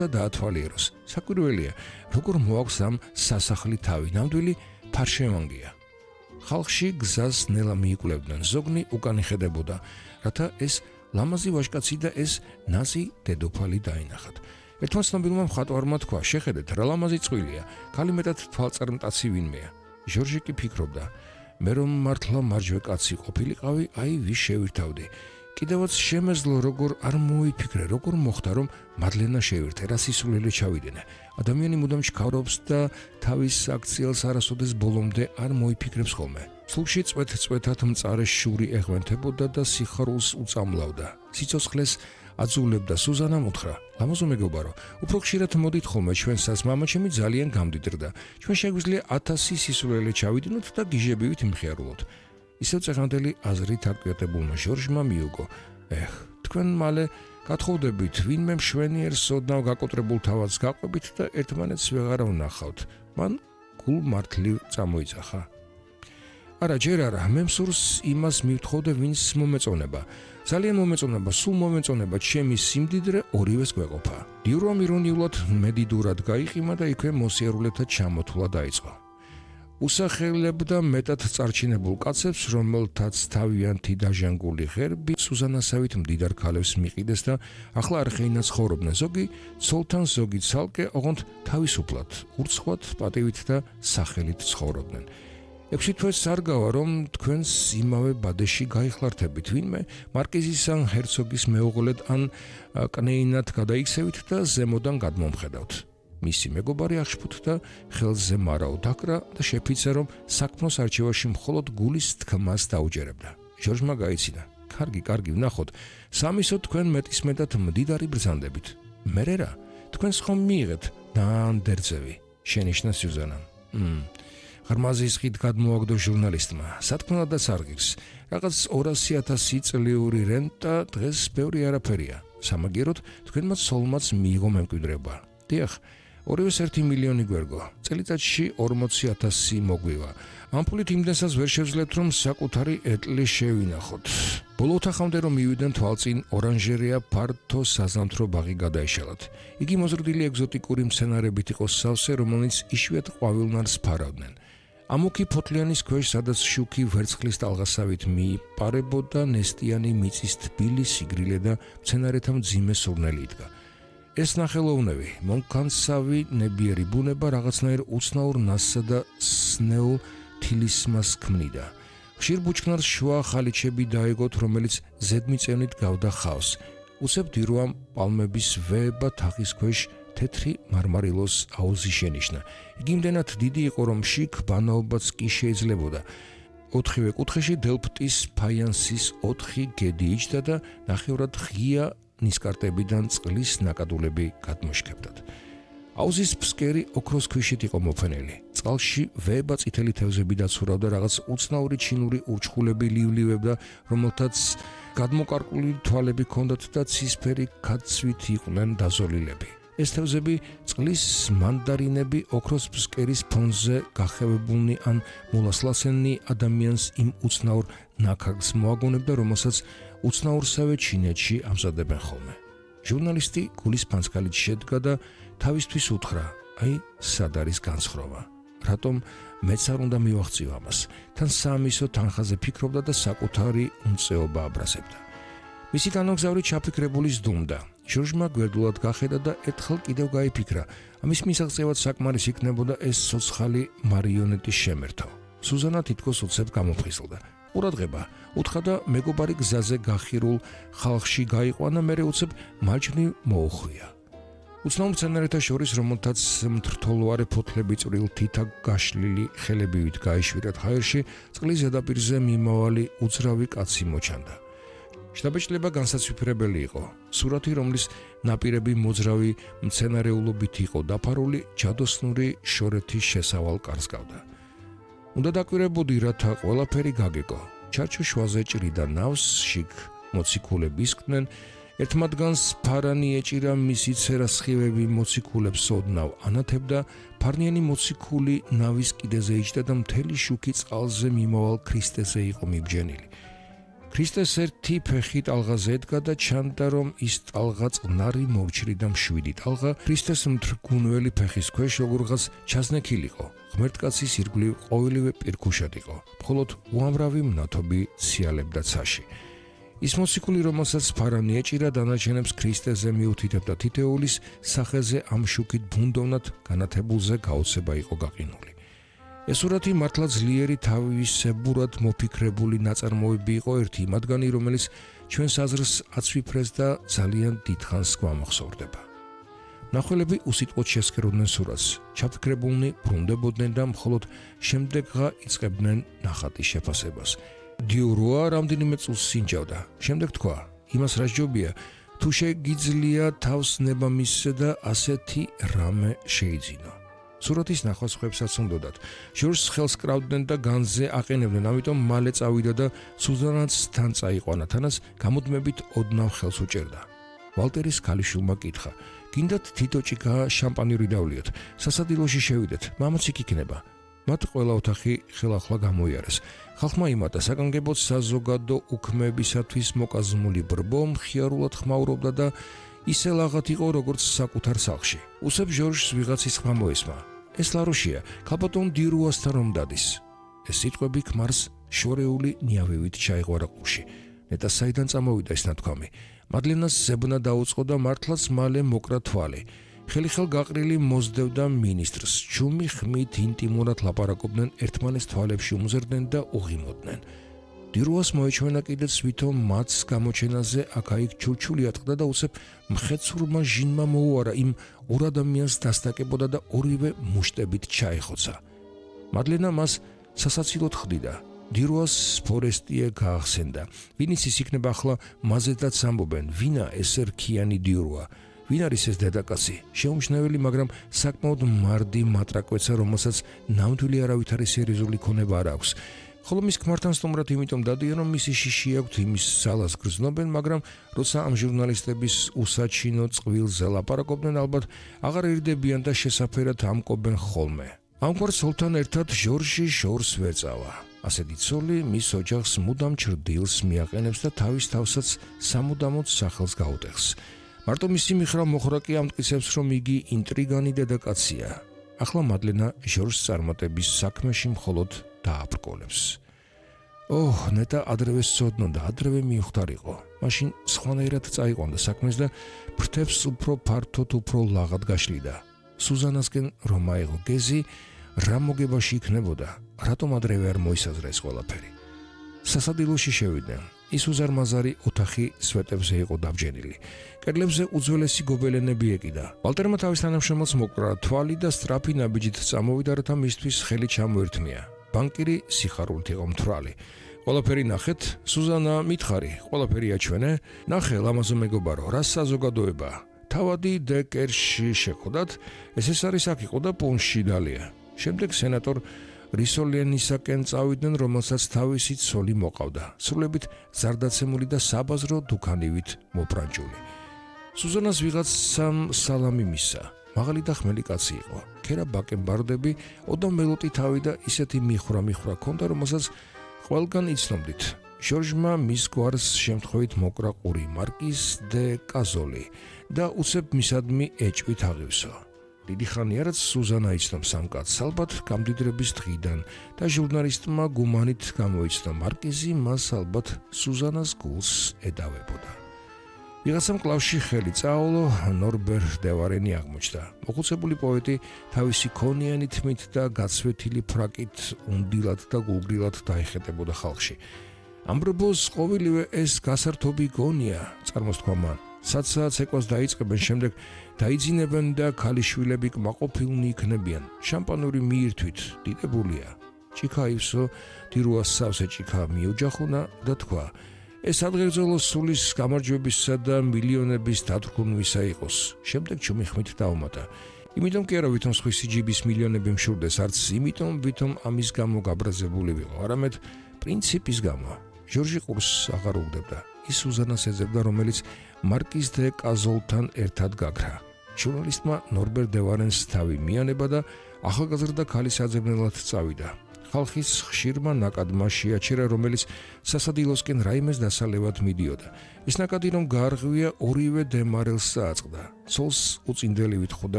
და დაათვალიეროს. საკვირველია, როგორ მოაქვს ამ სასახლი თავი, ნამდვილი ფარშევანგია. ხალხში გზას ნელა მიიკვლევდნენ, ზოგნი უკან იხედებოდა, რათა ეს ლამაზი ვაჟკაცი და ეს ნაზი დედოფალი დაინახათ. ერთმა ცნობილმა მხატვარმა თქვა, შეხედეთ, რა ლამაზი წვილია, ქალი მეტად თვალწარმტაცი ვინმეა. ჟორჟი კი ფიქრობდა, მე რომ მართლა მარჯვე კაცი ყოფილიყავი, აი ვის შევირთავდი. კიდევაც შემეძლო როგორ არ მოიფიქრე, როგორ მოხდა რომ მადლენა შევირთე, რა სისულელე ჩავიდენე. ადამიანი მუდამ ჩქარობს და თავის აქციელს არასოდეს ბოლომდე არ მოიფიქრებს ხოლმე. სულში წვეთ-წვეთად მწარე შური ეღვენთებოდა და სიხარულს უწამლავდა. სიცოცხლეს აძულებდა. სუზანამ უთხრა, ლამაზო მეგობარო, უფრო ხშირად მოდით ხოლმე ჩვენსაც, მამაჩემი ძალიან გამდიდრდა. ჩვენ შეგვიძლია 1000 სისულელე ჩავიდინოთ და გიჟებივით იმხიარულოთ. ისევ წეღანდელი აზრით აკიოტებულმა ჟორჟმა მიუგო. თქვენ მალე გათხოვდებით, ვინმე მშვენიერ სოდნავ გაკოტრებულ თავადს გაყვებით და ერთმანეთს ვეღარ ვნახავთ. მან გულ მართლივ წამოიძახა. არა, ჯერ არა, მე მსურს იმას მივთხოვდე, ვინც მომეწონება. ძალიან მომეწონება, სულ მომეწონება, ჩემი სიმდიდრე ორივეს გვეყოფა. დიურვამ ირონიულად მედიდურად გაიყიმა და იქვე მოსიარულეთა ჩამოთვლა დაიწყო. უსახელებდა მეტად წარჩინებულ კაცებს, რომელთაც თავიანთი დაჟანგული ღერბი სუზანასავით მდიდარ ქალებს მიყიდეს და ახლა არხეინად ცხოვრობდნენ. ზოგი ცოლთან, ზოგი ცალკე, ოღონდ თავისუფლად, ურცხვად, პატივით და სახელით ცხოვრობდნენ. 6 თვეს არ გავა, რომ თქვენს იმავე ბადეში გაიხლართებით, ვინმე მარკიზის ან ჰერცოგის მეუღლედ ან კნეინად გადაიქცევით და ზემოდან გადმომხედავთ. მისი მეგობარი აღშფოთდა ხელზე მარაო დაკრა და შეფიცა, რომ საქმროს არჩევაში მხოლოდ გულის თქმას დაუჯერებდა. ჟორჟმა გაიცინა. კარგი, ვნახოთ. სამისო თქვენ მეტისმეტად მდიდარი ბრძანდებით. მერე რა, თქვენს ხომ მიიღეთ დაანდერძევი, შენიშნა სიუზანამ. ღრმაზის ხით გადმოაგდო ჟურნალისტმა. სათქმელად და სარგიქს. რაღაც 200,000 წლიური რენტა დღეს ბევრი არაფერია. სამაგიეროდ თქვენმა ცოლმაც მიიღო მემკვიდრეობა. დიახ, ორივეს 1 მილიონი გვერგო. წელიწადში 40,000 მოგვივა. ამ ფულით იმდენსაც ვერ შევძლებთ, რომ საკუთარი ეტლი შევინახოთ. ბოლო ოთახამდე რომ მივიდნენ თვალწინ, ორანჟერეა ფართო საზამთრო ბაღი გადაეშალათ. იგი მოზრდილი ეგზოტიკური მცენარებით იყო სავსე, რომელიც იშვიათ ყვავილნარს ფარავდნენ. ამოქი ფოთლიანის ქვეშ, სადაც შუქი ვერცხლის ტალღასავით მიიპარებოდა, ნესტიანი მიწის თბილი სიგრილე და მცენარეთა მძიმე სურნელი იდგა. ეს ნახელოვნები, მონქანცავი ნებიერი ბუნება რაღაცნაირ უცნაურ ნასსა და სნეულ თილისმას ქმნიდა. ხშირ ბუჩქნარს შუა ხალიჩები დაეგოთ, რომელიც ზედმიწევნით გავდა ხავს. უცებ დირვამ პალმების ვეება თაღის ქვეშ თეთრი მარმარილოს აუზი შენიშნა. იგი იმდენად დიდი იყო, რომ შიგ ბანაობაც კი შეიძლებოდა. 4 კუთხეში დელფტის ფაიანსის 4 გედი იჯდა და ნახევრად ღია ნისკარტებიდან წყლის ნაკადულები გადმოშქებდათ. აუზის ფსკერი ოქროს ქვიშით იყო მოფენილი. წყალში ვეება წითელი თევზები დაცურავდა, რაღაც უცნაური ჩინური ურჩხულები ლივლივებდა, რომელთაც გადმოკარკული თვალები ჰქონდათ და ცისფერი ქაცვით იყვნენ დაზოლილები. ეს თევზები წყლის მანდარინები ოქროს ფსკერის ფონზე გახევებულნი ან მოლასლასენი ადამიანს იმ უცნაურ ნაქარგს მოაგონებდა, რომელსაც უცნაურსავე ჩინეთში ამზადებენ ხოლმე. ჟურნალისტი გულის ფანცქალით შედგა და თავისთვის უთხრა, აი სად არის განსხროვა. რატომ მეც არ უნდა მივახციო ამას. თან სამისო თანხაზე ფიქრობდა და საკუთარი უმწეობა აბრაზებდა. მისი განმგზავრი ჩაფიქრებული ზდუმდა. ჟორჟმა გვერდულად გახედა და ერთხელ კიდევ გაიფიქრა, ამის მისაღწევად საკმარის იქნებოდა ეს ცოცხალი მარიონეტის შემერთო. სუზანა თითქოს უცებ გამოფხიზლდა. ყურადღება, უთხრა და მეგობარი გზაზე გახირულ ხალხში გაიყვანა, მერე უცებ მარჯვნივ მოუხვია. უცნაურ მცენარეთა შორის, რომელთაც მთრთოლვარე ფოთლები წვრილ თითა გაშლილი ხელებივით გაიშვირათ ჰაერში, წყლის ზედაპირზე მიმავალი უძრავი კაცი მოჩანდა. შთაბეჭდილება განსაცვიფრებელი იყო. სურათი, რომლის ნაპირები მოძრავი მცენარეულობით იყო დაფარული, ჯადოსნური შორეთის შესავალ კარს გავდა. უნდა დაკვირებოდი, რათა ყველაფერი გაგეკო. ჩარჩო შვაზე ჭრიდა ნავს, შიგ მოციქულები ისკდნენ, ერთ მათგანს ფარანი ეჭირა, მისი ცერა სხივები მოციქულებს ოდნავ ანათებდა, ფარნიანი მოციქული ნავის კიდეზე იჯდა და მთელი შუქი წყალზე მიმავალ ქრისტეზე იყო მიბჯენილი. ქრისტეს ერთი ფეხი ტალღაზე ედგა და ჩანდა, რომ ის ტალღა წყნარი მორჩილი და მშვიდი ტალღა ქრისტეს მტრგუნველი ფეხის ქვეშ როგორღაც ჩაზნექილიყო. ღმერთკაცის ირგვლივ ყოველივე პირქუშად იყო, მხოლოდ უამრავი მნათობი ციალებდა ცაში. ის მოციქული, რომელსაც ფარანი ეჭირა, დანარჩენებს ქრისტეზე მიუთითებდა თითეულის სახეზე ამ შუქით ბუნდოვნად განათებულზე გაოცება იყო გაყინული. ეს სურათი მართლა ძლიერი თავისებურად მოფიქრებული ნაწარმოები იყო ერთი მათგანი, რომელიც ჩვენს აზრს აცვიფრეს და ძალიან დიდხანს გვამახსოვრდება. ნახველები უსიტყვოდ შესკეროდნენ სურათს, ჩაფიქრებულნი ბრუნდებოდნენ და მხოლოდ შემდეგღა იწყებდნენ ნახატის შეფასებას. დიუროა რამდენიმე წუთს სინჯავდა. შემდეგ თქვა: იმას რა სჯობია, თუ შეგიძლია თავს ნება მისცე და ასეთი რამე შეიძინო. სურათის ნახვას ხვებსაც უნდოდათ. ჟორჟს ხელს კრავდნენ და განზე აყენებდნენ, ამიტომ მალე წავიდა და სუზანაც თან წაიყვანა, თანაც გამუდმებით ოდნავ ხელს უჭერდა. ვალტერის ქალიშვილმა კითხა: გინდათ თითო ჭიქა შამპანი დავლიოთ, სასადილოში შევიდეთ, მამაც იქ იქნება. მათ ყველა ოთახი ხელახლა გამოიარეს. ხალხმა იმატა საგანგებოდ საზოგადო უქმეებისათვის მოკაზმული ბრბო მხიარულად ხმაურობდა და ისე ლაღად იყო, როგორც საკუთარ სახლში. უსებ ჟორჟს ვიღაცის ხმა მოესმა. ეს ლაროშია, ქალბატონ დირუასთან რომ დადის. ეს სიტყვები ქმარს შორეული ნიავივით ჩაიღვარა ყურში. ნეტა საიდან წამოვიდა ეს ნათქვამი. მადლენას ზებნა დაუწყო და მართლაც მალე მოკრა თვალი. ხელი-ხელ გაყრილი მოსდევდა მინისტრს. ჩუმი ხმით ინტიმურად ლაპარაკობდნენ, ერთმანეს თვალებში უმზერდნენ და უღიმოდნენ. დირუას მოეჩვენა კიდეც ვითომ მათს გამოჩენაზე აქა-იქ ჩურჩული ატყდა და უსებ მხეცურმა ჟინმა მოუარა, იმ ორ ადამიანს დასტაკებოდა და ორივე მუშტებით ჩაეხოცა. მადლენა მას სასაცილოდ ხდიდა. დირუას ფორესტიე გაახსენდა. ვინის ის იქნება ახლა მაზედაც ამბობენ, ვინა ეს რქიანი დირუა. ვინ არის ეს დედაკაცი? შეუმჩნეველი, მაგრამ საკმაოდ მარდი მატრაკვეცა, რომელსაც ნამდვილი არავითარი სერიოზული ქონება არ აქვს. ხოლო მის ქმართან სტუმრად იმიტომ დადიან, რომ მისი შიში აქვთ, იმის ძალას გრძნობენ, მაგრამ როცა ამ ჟურნალისტების უსაჩინო წყვილზე ლაპარაკობდნენ, ალბათ აღარ ერიდებიან და შესაფერად ამკობენ ხოლმე. ამგვარ ცოლთან ერთად ჟორჟი შორს ვერ წავა. ასეთი ცოლი მის ოჯახს მუდამ ჩრდილს მიაყენებს და თავის თავსაც სამუდამოდ სახელს გაუტეხს. მარტო მისი მიხრა მოხრაკი ამტკიცებს, რომ იგი ინტრიგანი დედაკაცია. ახლა მადლენა ჟორჟს წარმატების საქმეში მხოლოდ დააბრკოლებს. ნეტა ადრევე სწოდნოდა, ადრევე მიუხტარიყო. მაშინ სხვანაირად წაიყვანდა საქმეს და ფრთებს უფრო ფართოდ, უფრო ლაღად გაშლიდა. სუზანასკენ რომ აიღო გეზი, რა მოგებაში იქნებოდა, რატომ ადრევე არ მოისაზრა ეს ყველაფერი. სასადილოში შევიდნენ. ის უზარმაზარი ოთახი სვეტებზე იყო დაბჯენილი. კედლებზე უძველესი გობელენები ეკიდა. ვალტერმა თავის თანამშრომელს მოკრა თვალი და სწრაფი ნაბიჯით წამოვიდა, რათა მისთვის ხელი ჩამოერთმია. ბანკირი სიხარულით იყო მთვრალი. ყველაფერი ნახეთ, სუზანა მითხარი, ყველაფერი აჩვენე, ნახე ლამაზო მეგობარო, რა საზოგადოება. თავადი დეკერში შეხვდათ, ეს არის აქ იყო და პუნში დალია. შემდეგ სენატორ რისოლენისაკენ წავიდნენ, რომელსაც თავისი ცოლი მოყავდა, სრულებით ზარდაცემული და საბაზრო დუქანივით მოპრანჭული. სუზანას ვიღაცამ სალამი მისცა. მაღალი და ხმელი კაცი იყო. ქერა ბაკენბარდები, ოდამ მელოტი თავი და ისეთი მიხრა ქონდა, რომელსაც ყველგან იცნობდით. ჟორჟმა მის გვარს შემთხვევით მოკრა ყური მარკიზ დე კაზოლი და უცებ მისადმი ეჭვით აღივსო. დიდი ხანი არაც სუზანა იცნობს ამ კაცს, ალბათ გამდიდრების დღიდან და ჟურნალისტმა გუმანით გამოიცნო მარკიზი მას ალბათ სუზანას გულს ედავებოდა. ვიღაცამ კლავში ხელი წაავლო, ნორბერ დევარენი აღმოჩნდა. მოხუცებული პოეტი თავისი ქონიანი თმით და გაცვეთილი ფრაკით უნდილად და გულგრილად დაეხეტებოდა ხალხში. ამ ბრბოს ყოველივე ეს გასართობი გონია, წარმოსთქვა მან. საცსა ცეკვას დაიწყებენ, შემდეგ დაიძინებენ და ქალიშვილები კმაყოფილნი იქნებიან. შამპანური მიირთვით დიდებულია. ჭიქა ივსო დირუას სავსე ჭიქა მიუჯახუნა და თქვა: ეს ადღერძოლო სულის გამარჯვებისა და მილიონების დათრგუნვისა იყოს. შემდეგ ჩუმი ხმით დაუმატა. იმიტომ კი არა ვითომ სხვისი ჯიბის მილიონები მშურდეს, არც იმიტომ ვითომ ამის გამო გაბრაზებული ვიყო, არამედ პრინციპის გამო. ჟორჟი ყურს აღარ უგდებდა. ის სუზანას ეძებდა, რომელიც მარკიზ დე კაზოლთან ერთად გაქრა. ჟურნალისტმა ნორბერ დევარენს თავი მიანება და ახალგაზრდა ქალის აძებნელად წავიდა. ხალხის ხშირმა ნაკადმა შეაჩერა, რომელიც სასადილოსკენ რაიმეს დასალევად მიდიოდა. ის ნაკადი რომ გაარღვია ორივე დემარელს წააწყდა. ცოლს უწინდელივით ხვდა